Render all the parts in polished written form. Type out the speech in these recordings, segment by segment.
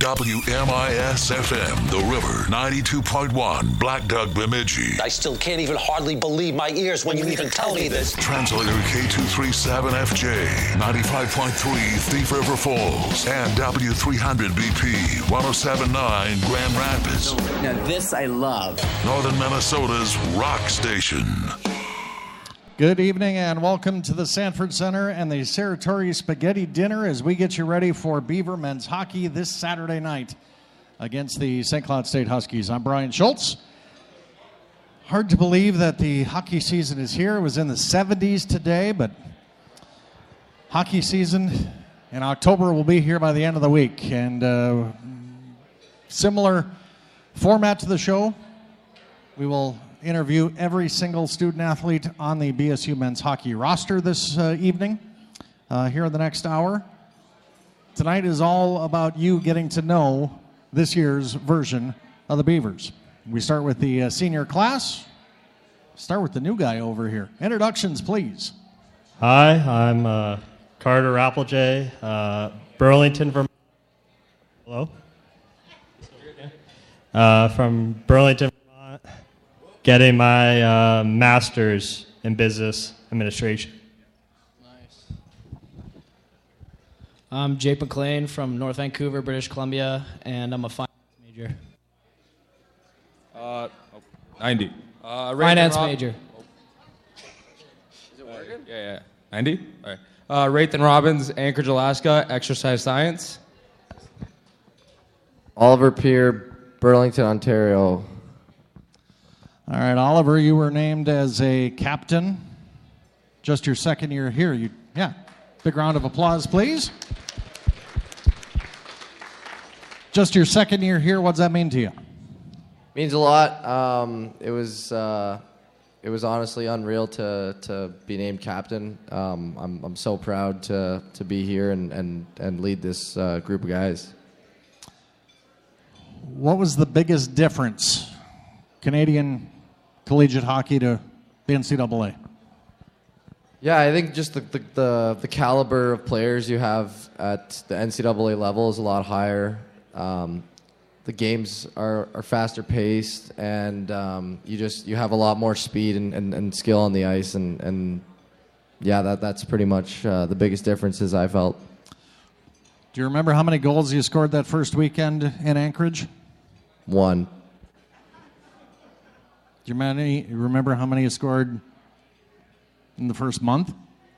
WMIS-FM, The River, 92.1, Black Duck, Bemidji. I still can't even hardly believe my ears when you even tell me this. Translator K237FJ, 95.3, Thief River Falls, and W300BP, 107.9, Grand Rapids. Now this I love. Northern Minnesota's rock station. Good evening and welcome to the Sanford Center and the Saratori Spaghetti Dinner as we get you ready for Beaver men's hockey this Saturday night against the St. Cloud State Huskies. I'm Brian Schultz. Hard to believe that the hockey season is here. It was in the 70s today, but hockey season in October will be here by the end of the week. And similar format to the show. We will interview every single student athlete on the BSU men's hockey roster this evening here in the next hour. Tonight is all about you getting to know this year's version of the Beavers. We start with the senior class. Start with the new guy over here. Introductions, please. Hi, I'm Carter Applejay, Burlington, Vermont. Hello? From Burlington, Vermont, getting my master's in business administration. Nice. I'm Jake McLean from North Vancouver, British Columbia, and I'm a finance major. 90. Finance major. Is it working? Yeah. 90? All right. Rathan Robbins, Anchorage, Alaska, exercise science. Oliver Peer, Burlington, Ontario. All right, Oliver, you were named as a captain. Just your second year here. Big round of applause, please. Just your second year here. What does that mean to you? Means a lot. It was honestly unreal to be named captain. I'm so proud to be here and lead this group of guys. What was the biggest difference, Canadian collegiate hockey to the NCAA? Yeah, I think just the caliber of players you have at the NCAA level is a lot higher. The games are faster paced, and you have a lot more speed and skill on the ice, and that's pretty much the biggest differences I felt. Do you remember how many goals you scored that first weekend in Anchorage? 1. Do you remember how many you scored in the first month?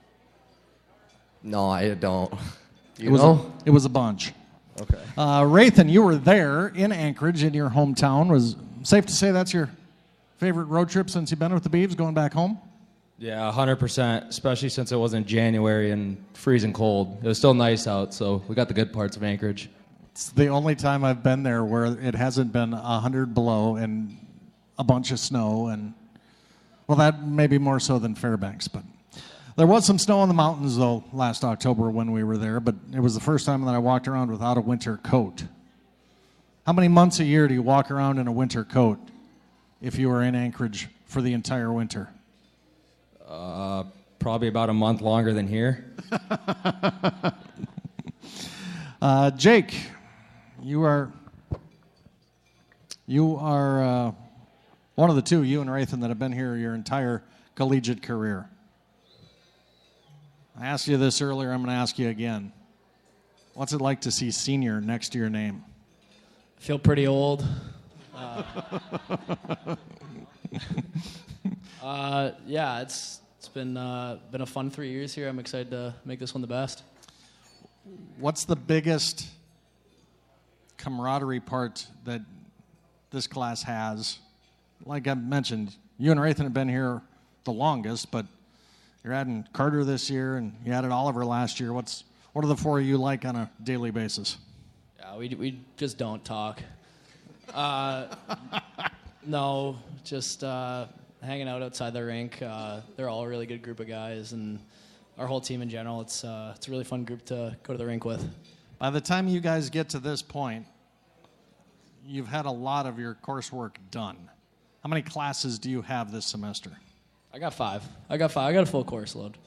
No, I don't. It was a bunch. Okay. Rathan, you were there in Anchorage in your hometown. Was safe to say that's your favorite road trip since you've been with the Beavs, going back home? Yeah, 100%, especially since it wasn't January and freezing cold. It was still nice out, so we got the good parts of Anchorage. It's the only time I've been there where it hasn't been 100 below and a bunch of snow. And, well, that may be more so than Fairbanks, but there was some snow in the mountains, though, last October when we were there, but it was the first time that I walked around without a winter coat. How many months a year do you walk around in a winter coat if you were in Anchorage for the entire winter? Probably about a month longer than here. Jake, you are one of the two, you and Rathan, that have been here your entire collegiate career. I asked you this earlier, I'm going to ask you again. What's it like to see senior next to your name? I feel pretty old. It's been a fun 3 years here. I'm excited to make this one the best. What's the biggest camaraderie part that this class has? Like I mentioned, you and Rathan have been here the longest, but you're adding Carter this year, and you added Oliver last year. What are the four of you like on a daily basis? Yeah, we just don't talk. No, just hanging out outside the rink. They're all a really good group of guys, and our whole team in general. It's a really fun group to go to the rink with. By the time you guys get to this point, you've had a lot of your coursework done. How many classes do you have this semester? I got 5. I got a full course load.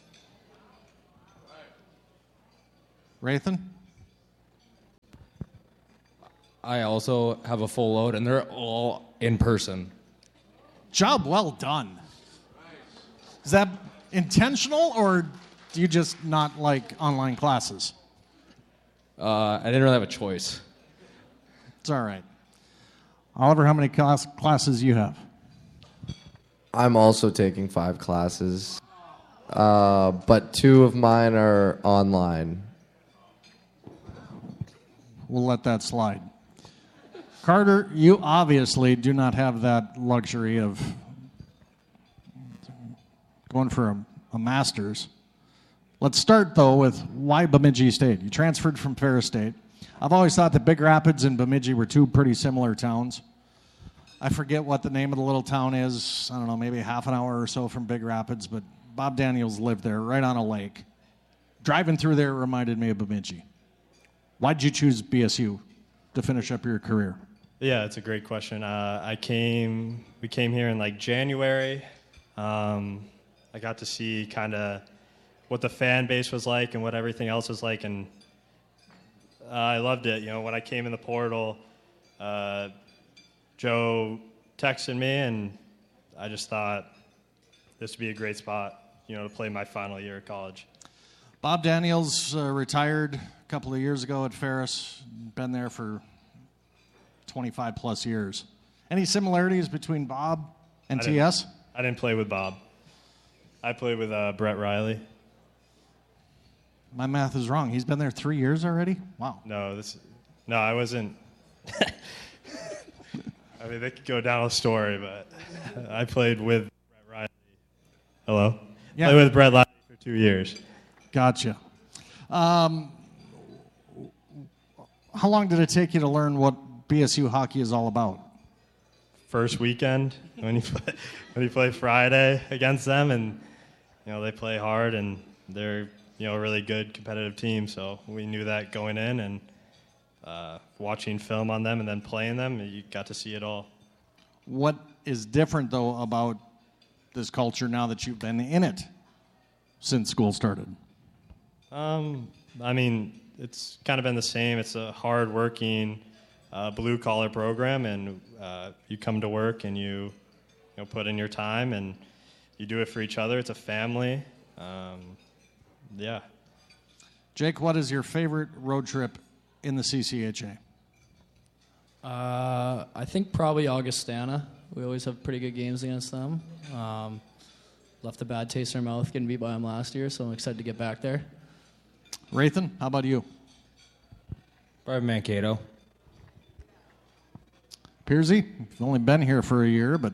Rathan? I also have a full load, and they're all in person. Job well done. Is that intentional, or do you just not like online classes? I didn't really have a choice. It's all right. Oliver, how many classes you have? I'm also taking 5 classes, but 2 of mine are online. We'll let that slide. Carter, you obviously do not have that luxury of going for a master's. Let's start, though, with why Bemidji State. You transferred from Ferris State. I've always thought that Big Rapids and Bemidji were 2 pretty similar towns. I forget what the name of the little town is. I don't know, maybe half an hour or so from Big Rapids, but Bob Daniels lived there, right on a lake. Driving through there reminded me of Bemidji. Why'd you choose BSU to finish up your career? Yeah, it's a great question. We came here in like January. I got to see kind of what the fan base was like and what everything else was like, and I loved it. You know, when I came in the portal, Joe texted me, and I just thought this would be a great spot, you know, to play my final year of college. Bob Daniels retired a couple of years ago at Ferris. Been there for 25 plus years. Any similarities between Bob and TS? I didn't play with Bob. I played with Brett Riley. My math is wrong. He's been there 3 years already? Wow. No, I wasn't. I mean, they could go down a story, but I played with Brett Riley. Hello? Yeah. Played with Brett Riley for 2 years. Gotcha. How long did it take you to learn what BSU hockey is all about? First weekend when you play Friday against them, and you know they play hard, and they're a really good competitive team. So we knew that going in, and watching film on them and then playing them, you got to see it all. What is different though about this culture now that you've been in it since school started? I mean, it's kind of been the same. It's a hard-working, blue-collar program, and you come to work and you put in your time, and you do it for each other. It's a family. Yeah. Jake, what is your favorite road trip in the CCHA? I think probably Augustana. We always have pretty good games against them. Left a bad taste in our mouth getting beat by them last year, so I'm excited to get back there. Rathan, how about you? Probably Mankato. Piersey, you've only been here for a year, but...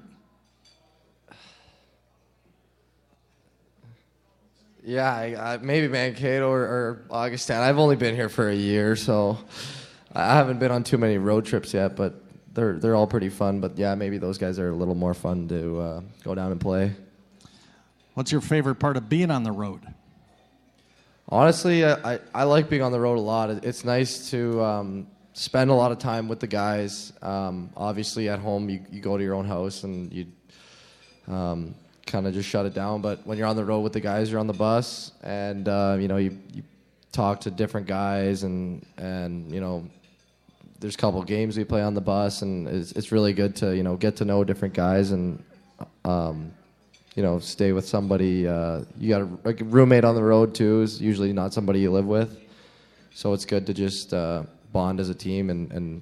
Yeah, maybe Mankato or Augustana. I've only been here for a year, so I haven't been on too many road trips yet, but they're all pretty fun. But yeah, maybe those guys are a little more fun to go down and play. What's your favorite part of being on the road? Honestly, I like being on the road a lot. It's nice to spend a lot of time with the guys. Obviously, at home, you go to your own house and you kind of just shut it down. But when you're on the road with the guys, you're on the bus, and you talk to different guys, and there's a couple games we play on the bus, and it's really good to get to know different guys and stay with somebody. You got a roommate on the road too. Is usually not somebody you live with, so it's good to just bond as a team and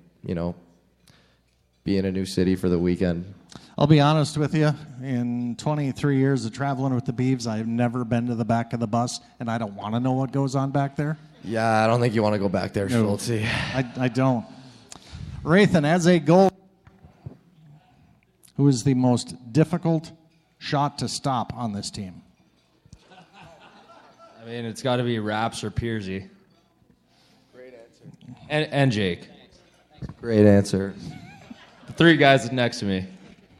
be in a new city for the weekend. I'll be honest with you. In 23 years of traveling with the Beavs, I've never been to the back of the bus, and I don't want to know what goes on back there. Yeah, I don't think you want to go back there, No, Schulte. I don't. Rathan, as a goal, who is the most difficult shot to stop on this team? I mean, it's got to be Raps or Piersey. Great answer. And Jake. Great answer. The 3 guys next to me.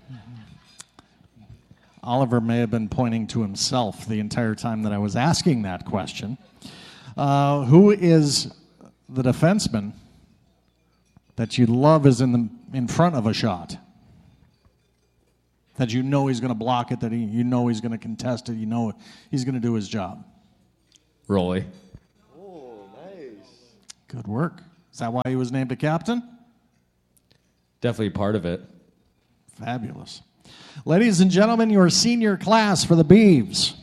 Oliver may have been pointing to himself the entire time that I was asking that question. Who is the defenseman that you love is in front of a shot? That you know he's going to block it, that you know he's going to contest it, you know he's going to do his job? Rolly. Oh, nice. Good work. Is that why he was named a captain? definitely part of it. Fabulous. Ladies and gentlemen, your senior class for the Beavs.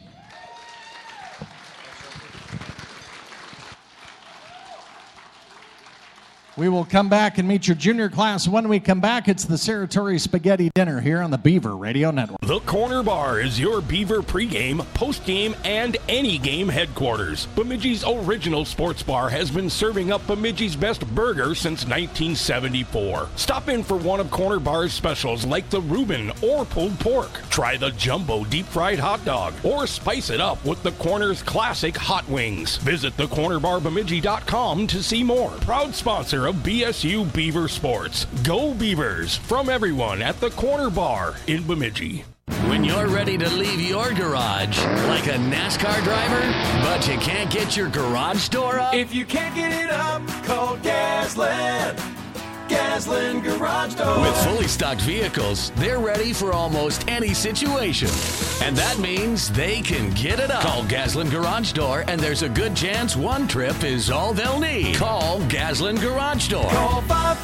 We will come back and meet your junior class. When we come back, it's the Saratori Spaghetti Dinner here on the Beaver Radio Network. The Corner Bar is your Beaver pregame, postgame, and any game headquarters. Bemidji's original sports bar has been serving up Bemidji's best burger since 1974. Stop in for one of Corner Bar's specials like the Reuben or pulled pork. Try the Jumbo deep-fried hot dog or spice it up with the Corner's classic hot wings. Visit thecornerbarbemidji.com to see more. Proud sponsor of BSU Beaver Sports. Go Beavers from everyone at the Corner Bar in Bemidji. When you're ready to leave your garage like a NASCAR driver, but you can't get your garage door up? If you can't get it up, call Gasland. Gasland Garage Door. With fully stocked vehicles, they're ready for almost any situation. And that means they can get it up. Call Gasland Garage Door, and there's a good chance one trip is all they'll need. Call Gasland Garage Door. Call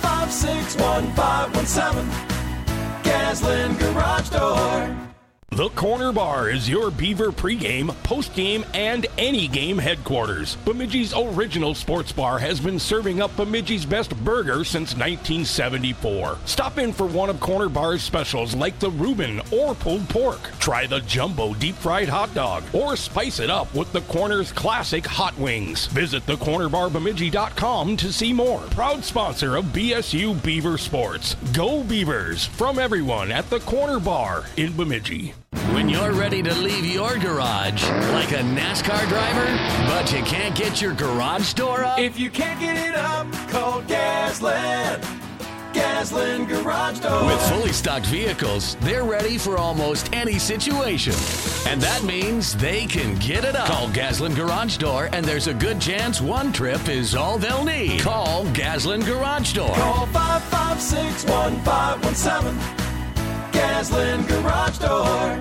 556-1517. Gasland Garage Door. The Corner Bar is your Beaver pregame, postgame, and any game headquarters. Bemidji's original sports bar has been serving up Bemidji's best burger since 1974. Stop in for one of Corner Bar's specials like the Reuben or pulled pork. Try the Jumbo deep-fried hot dog or spice it up with the Corner's classic hot wings. Visit thecornerbarbemidji.com to see more. Proud sponsor of BSU Beaver Sports. Go Beavers from everyone at the Corner Bar in Bemidji. When you're ready to leave your garage like a NASCAR driver, but you can't get your garage door up? If you can't get it up, call Gasland. Gasland Garage Door. With fully stocked vehicles, they're ready for almost any situation. And that means they can get it up. Call Gasland Garage Door, and there's a good chance one trip is all they'll need. Call Gasland Garage Door. Call 556-1517. Gasland Garage Door.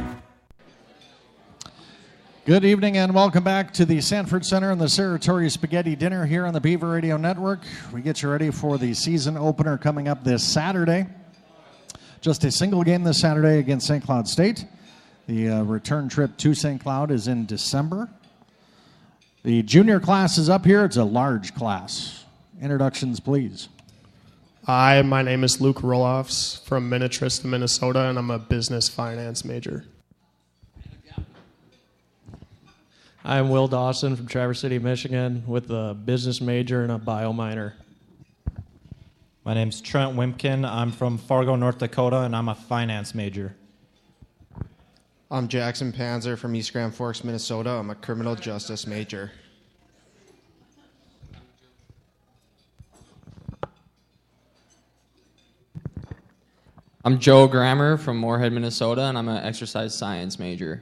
Good evening and welcome back to the Sanford Center and the Saratori Spaghetti Dinner here on the Beaver Radio Network. We get you ready for the season opener coming up this Saturday. Just a single game this Saturday against St. Cloud State. The return trip to St. Cloud is in December. The junior class is up here. It's a large class. Introductions, please. Hi, my name is Luke Roloffs from Minnetrista, Minnesota, and I'm a business finance major. I'm Will Dawson from Traverse City, Michigan, with a business major and a bio minor. My name's Trent Wimpkin. I'm from Fargo, North Dakota, and I'm a finance major. I'm Jackson Panzer from East Grand Forks, Minnesota. I'm a criminal justice major. I'm Joe Grammer from Moorhead, Minnesota, and I'm an exercise science major.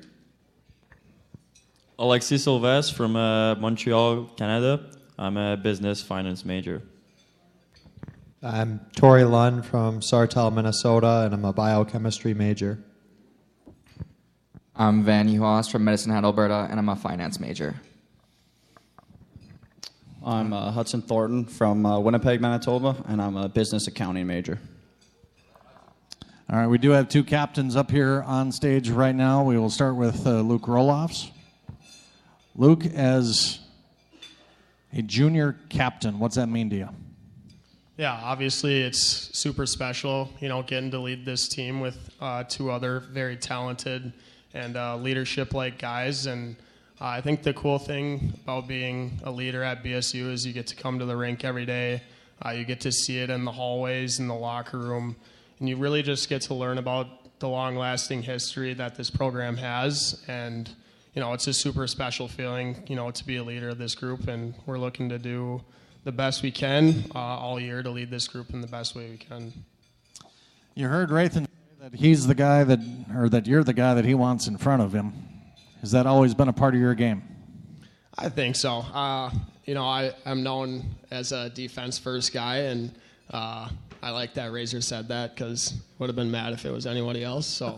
Alexis Sylvestre from Montreal, Canada. I'm a business finance major. I'm Tori Lund from Sartell, Minnesota, and I'm a biochemistry major. I'm Van Uhas from Medicine Hat, Alberta, and I'm a finance major. I'm Hudson Thornton from Winnipeg, Manitoba, and I'm a business accounting major. All right, we do have two captains up here on stage right now. We will start with Luke Roloffs. Luke, as a junior captain, what's that mean to you? Yeah, obviously it's super special, getting to lead this team with two other very talented and leadership-like guys. And I think the cool thing about being a leader at BSU is you get to come to the rink every day. You get to see it in the hallways, in the locker room, and you really just get to learn about the long-lasting history that this program has. And it's a super special feeling, to be a leader of this group, and we're looking to do the best we can all year to lead this group in the best way we can. You heard Rathan say that he's the guy that you're the guy that he wants in front of him. Has that always been a part of your game? I think so. I'm known as a defense-first guy, and I like that Razor said that because would have been mad if it was anybody else. So,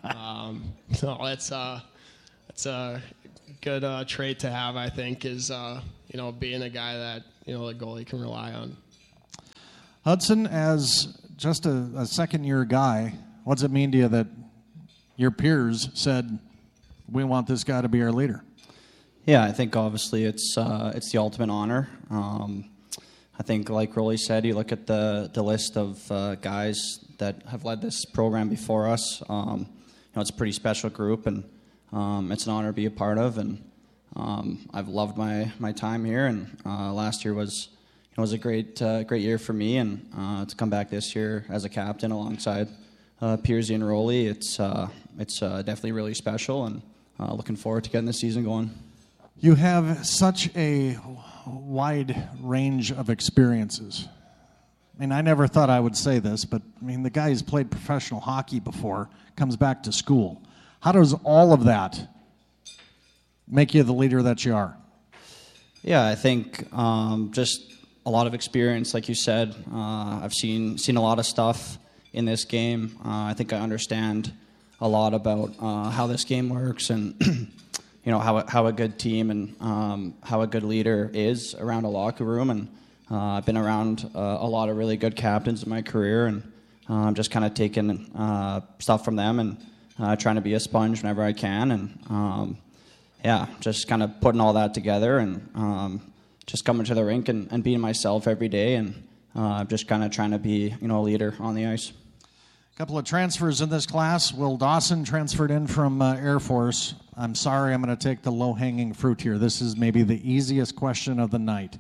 it's a good trait to have, I think, is, being a guy that, the goalie can rely on. Hudson, as just a second-year guy, what's it mean to you that your peers said, we want this guy to be our leader? Yeah, I think obviously it's the ultimate honor. I think, like Rolly said, you look at the list of guys that have led this program before us. It's a pretty special group, and it's an honor to be a part of. And I've loved my time here. And last year was a great year for me. And to come back this year as a captain alongside Piersy and Rolly, it's definitely really special. And looking forward to getting the season going. You have such a wide range of experiences. I mean, I never thought I would say this, but I mean, the guy who's played professional hockey before comes back to school. How does all of that make you the leader that you are? Yeah, I think just a lot of experience, like you said. I've seen a lot of stuff in this game. I think I understand a lot about how this game works and how a good team and how a good leader is around a locker room. And I've been around a lot of really good captains in my career, and just kind of taking stuff from them and trying to be a sponge whenever I can. And just kind of putting all that together and just coming to the rink and being myself every day, and just kind of trying to be a leader on the ice. A couple of transfers in this class. Will Dawson transferred in from Air Force. I'm sorry, I'm going to take the low-hanging fruit here. This is maybe the easiest question of the night.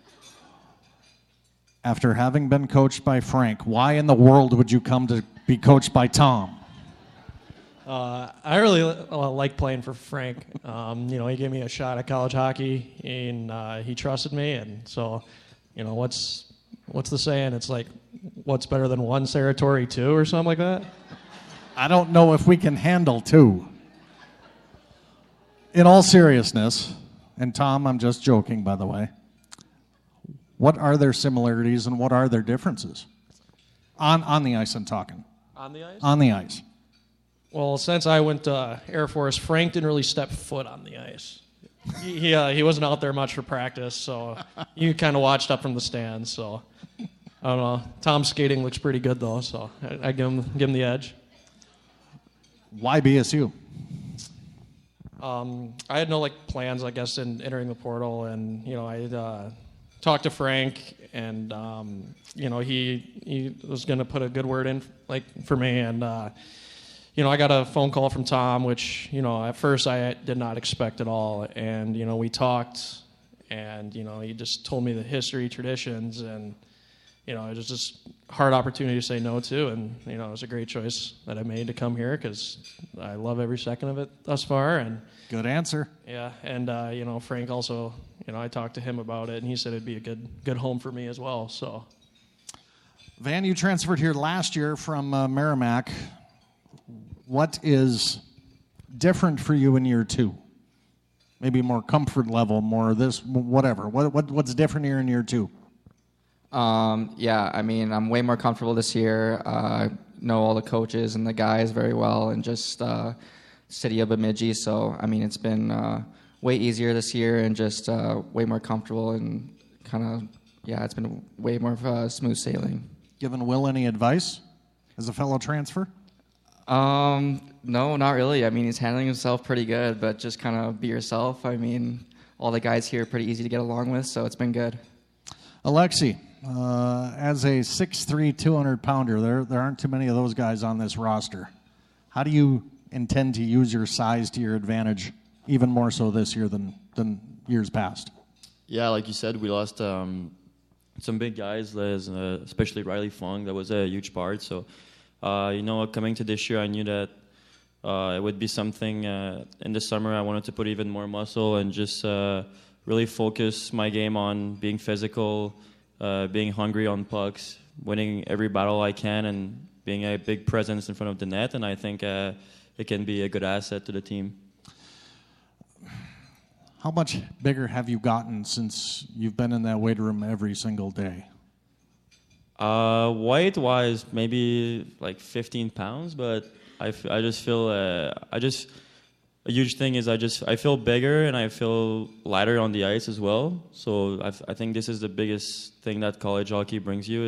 After having been coached by Frank, why in the world would you come to be coached by Tom? I really like playing for Frank. He gave me a shot at college hockey, and he trusted me. And so, what's the saying? It's like, what's better than one Saratori, two, or something like that? I don't know if we can handle two. In all seriousness, and Tom, I'm just joking, by the way, what are their similarities and what are their differences? On the ice, I'm talking. On the ice? On the ice. Well, since I went to Air Force, Frank didn't really step foot on the ice. He wasn't out there much for practice, so you kind of watched up from the stands. So I don't know. Tom's skating looks pretty good though, so I give him the edge. Why BSU? I had no plans, I guess, in entering the portal, and I talked to Frank, and he was going to put a good word in for me, and I got a phone call from Tom, which at first I did not expect at all, and we talked, and he just told me the history, traditions, and it was just a hard opportunity to say no to, and it was a great choice that I made to come here because I love every second of it thus far. And good answer. Yeah, and Frank also, I talked to him about it, and he said it'd be a good home for me as well. So, Van, you transferred here last year from Merrimack. What is different for you in year two? Maybe more comfort level, more this, whatever. What's different here in year two? I'm way more comfortable this year. Know all the coaches and the guys very well, and just city of Bemidji. So, it's been way easier this year and just way more comfortable, and it's been way more smooth sailing. Given Will any advice as a fellow transfer? No, not really. He's handling himself pretty good, but just kind of be yourself. All the guys here are pretty easy to get along with, so it's been good. Alexi, as a 6'3", 200-pounder, there aren't too many of those guys on this roster. How do you intend to use your size to your advantage, even more so this year than years past? Yeah, like you said, we lost some big guys, especially Riley Fong. That was a huge part. So, coming to this year, I knew that it would be something in the summer. I wanted to put even more muscle and just really focus my game on being physical, being hungry on pucks, winning every battle I can, and being a big presence in front of the net. And I think it can be a good asset to the team. How much bigger have you gotten since you've been in that weight room every single day? Weight-wise, maybe 15 pounds, but I just feel a huge thing is I feel bigger and I feel lighter on the ice as well. So I think this is the biggest thing that college hockey brings you